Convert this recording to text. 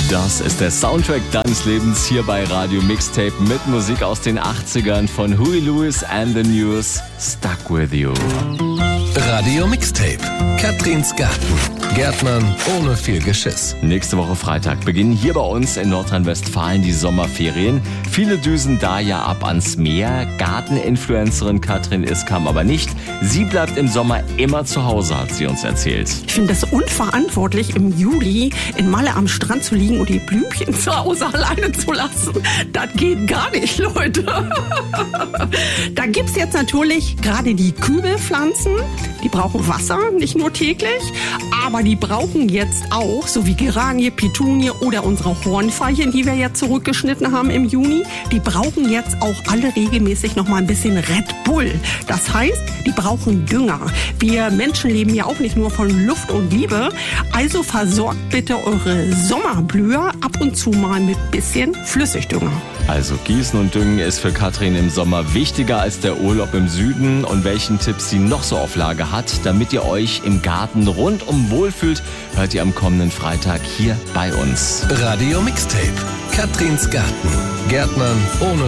Das ist der Soundtrack deines Lebens hier bei Radio Mixtape mit Musik aus den 80ern von Huey Lewis and the News, Stuck With You. Radio Mixtape, Katrins Garten. Gärtnern ohne viel Geschiss. Nächste Woche Freitag beginnen hier bei uns in Nordrhein-Westfalen die Sommerferien. Viele düsen da ja ab ans Meer. Garteninfluencerin Katrin Iskam aber nicht. Sie bleibt im Sommer immer zu Hause, hat sie uns erzählt. Ich finde das unverantwortlich, im Juli in Malle am Strand zu liegen und die Blümchen zu Hause alleine zu lassen. Das geht gar nicht, Leute. Da gibt's jetzt natürlich gerade die Kübelpflanzen. Die brauchen Wasser, nicht nur täglich, aber die brauchen jetzt auch, so wie Geranie, Petunie oder unsere Hornfeilchen, die wir jetzt zurückgeschnitten haben im Juni, die brauchen jetzt auch alle regelmäßig noch mal ein bisschen Red Bull. Das heißt, die brauchen Dünger. Wir Menschen leben ja auch nicht nur von Luft und Liebe, also versorgt bitte eure Sommerblüher ab und zu mal mit bisschen Flüssigdünger. Also Gießen und Düngen ist für Katrin im Sommer wichtiger als der Urlaub im Süden. Und welchen Tipps sie noch so auf Lager hat, damit ihr euch im Garten rundum wohlfühlt, hört ihr am kommenden Freitag hier bei uns. Radio Mixtape, Katrins Garten. Gärtnern ohne